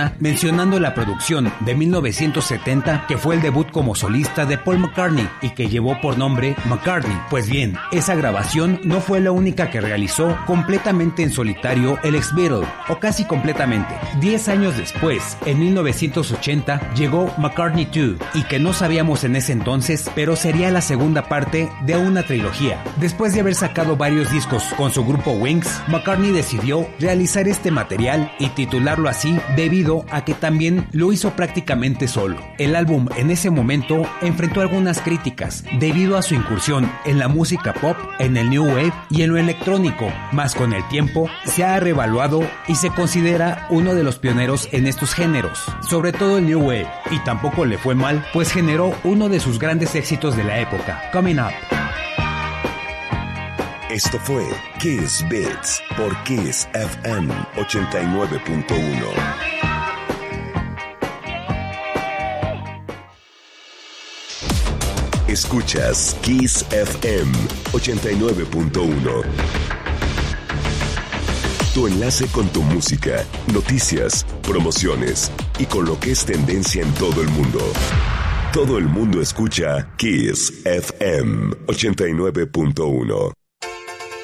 mencionando la producción de 1970 que fue el debut como solista de Paul McCartney y que llevó por nombre McCartney. Pues bien, esa grabación no fue la única que realizó completamente en solitario el ex-Beatle, o casi completamente. 10 años después, en 1980, llegó McCartney 2, y que no sabíamos en ese entonces, pero sería la segunda parte de una trilogía. Después de haber sacado varios discos con su grupo Wings, McCartney decidió realizar este material y titularlo así debido a que también lo hizo prácticamente solo. El álbum en ese momento enfrentó algunas críticas debido a su incursión en la música pop, en el new wave y en lo electrónico, mas con el tiempo se ha reevaluado y se considera uno de los pioneros en estos géneros, sobre todo el new wave, y tampoco le fue mal, pues generó uno de sus grandes éxitos de la época, Coming Up. Esto fue Kiss Beats por Kiss FM 89.1. Escuchas Kiss FM 89.1. Tu enlace con tu música, noticias, promociones y con lo que es tendencia en todo el mundo. Todo el mundo escucha Kiss FM 89.1.